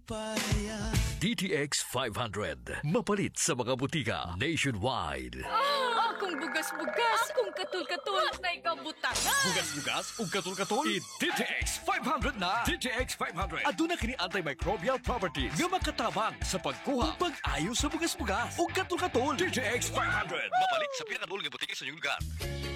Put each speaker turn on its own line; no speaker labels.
DTX 500. Mapalit sa mga butika nationwide.
Akong bugas-bugas, akong katul-katul na ikabutangan.
Bugas-bugas ug katul-katul. DTX 500 na. DTX 500. Aduna kini antimicrobial properties nga makatabang sa pagkuha ug pag-ayo sa bugas-bugas ug katul-katul. DTX 500. Mapalit sa pinakadul nga butika sa inyong lugar.